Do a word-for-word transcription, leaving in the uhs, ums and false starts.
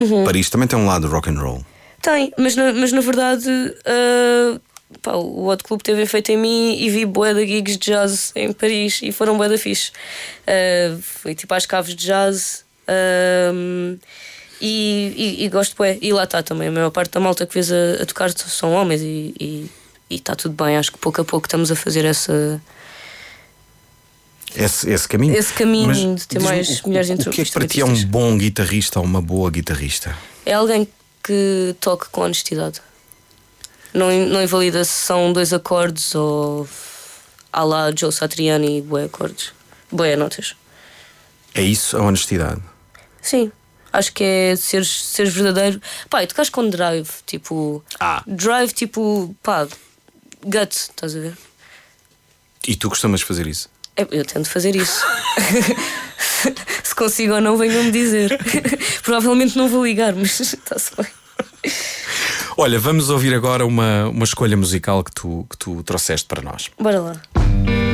Uhum. Paris também tem um lado rock and roll. Tem, mas na, mas na verdade uh, pá, o Hot Club teve efeito em mim e vi bué de gigs de jazz em Paris e foram bué da fixe. Uh, fui tipo às caves de jazz uh, e, e, e gosto bué. E lá está também, a maior parte da malta que vês a, a tocar são homens e está tudo bem. Acho que pouco a pouco estamos a fazer essa... Esse, esse caminho, esse caminho Mas, de ter mais o, mulheres o, o que é que para ti é um bom guitarrista ou uma boa guitarrista? É alguém que toque com honestidade. Não, não invalida se são dois acordes ou à la Joe Satriani, bué acordes, bué notas. É isso, a honestidade? Sim, acho que é seres, seres verdadeiro. Pá, e tocares com drive, tipo ah. drive, tipo, pá, gut, estás a ver? E tu costumas fazer isso? Eu, eu tento fazer isso. Se consigo ou não, venham-me dizer. Provavelmente não vou ligar, mas está-se bem. Olha, vamos ouvir agora uma, uma escolha musical que tu, que tu trouxeste para nós. Bora lá.